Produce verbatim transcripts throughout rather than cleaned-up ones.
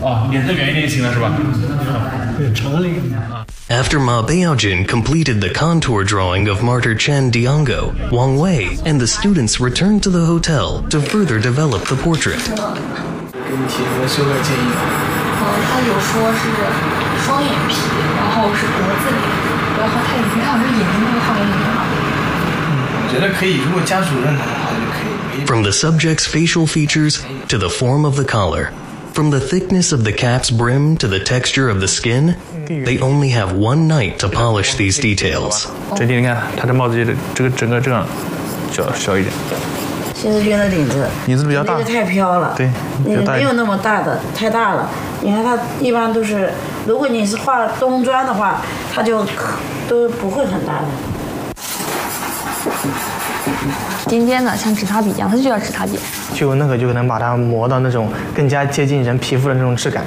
哦，脸再圆一点就行了，是吧？ 对，长脸。 After Ma Baojin completed the contour drawing of martyr Chen Diango, Wang Wei and the students returned to the hotel to further develop the portrait. 给你提出了修改建议。 呃，他有说是双眼皮，然后是国字脸，然后他你看我这眼睛那个画面有点好。 我觉得可以，如果家属认同的话就可以。 From the subject's facial features to the form of the collar, from the thickness of the cap's brim to the texture of the skin, they only have one night to polish these details. 整体你看，他这帽子这这个整个这样小小一点。 谢志军的领子， 领子比较大， 那个太飘了， 对， 那个没有那么大的，太大了。你看它一般都是，如果你是画冬砖的话，它就都不会很大的。 尖尖的，像指塔笔一样，它就叫指塔笔。 就那个就能把它磨到那种更加接近人皮肤的那种质感。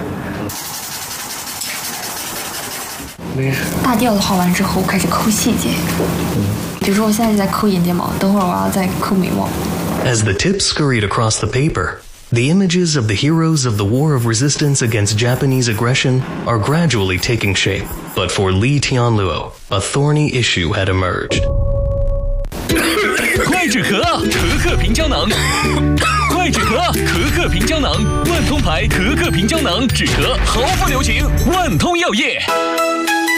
大调子画完之后，开始抠细节。比如说我现在在抠眼睫毛，等会儿我要再抠眉毛。 As the tips scurried across the paper, the images of the heroes of the War of Resistance against Japanese aggression are gradually taking shape. But for Li Tianluo, a thorny issue had emerged. 快止咳，咳咳平胶囊。快止咳，咳咳平胶囊，万通牌咳咳平胶囊，止咳毫不留情，万通药业。